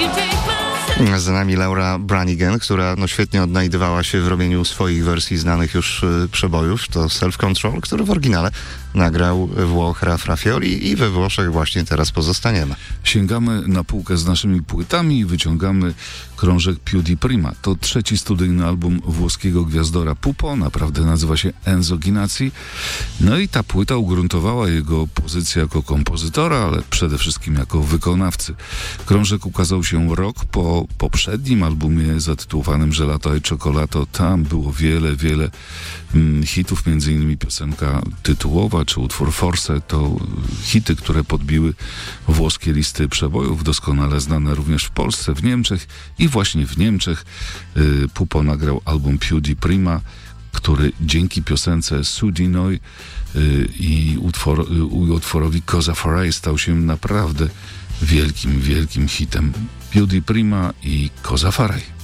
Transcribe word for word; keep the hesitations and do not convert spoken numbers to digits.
Za nami Laura Branigan, która no, świetnie odnajdywała się w robieniu swoich wersji znanych już y, przebojów. To Self Control, który w oryginale nagrał Włoch Raf Raffioli i we Włoszech właśnie teraz pozostaniemy. Sięgamy na półkę z naszymi płytami i wyciągamy krążek Più di Prima. To trzeci studyjny album włoskiego gwiazdora Pupo, naprawdę nazywa się Enzo Ginazzi. No i ta płyta ugruntowała jego pozycję jako kompozytora, ale przede wszystkim jako wykonawcy. Krążek ukazał się rok po poprzednim albumie zatytułowanym Gelato e Cioccolato. Tam było wiele, wiele mm, hitów, między innymi piosenka tytułowa czy utwór Forse. To hity, które podbiły włoskie listy przebojów, doskonale znane również w Polsce, w Niemczech i właśnie w Niemczech y, Pupo nagrał album Più di Prima, który dzięki piosence Su di Noi y, i utwor, y, utworowi Cosa Farai stał się naprawdę wielkim, wielkim hitem. Più di Prima i Cosa Farai.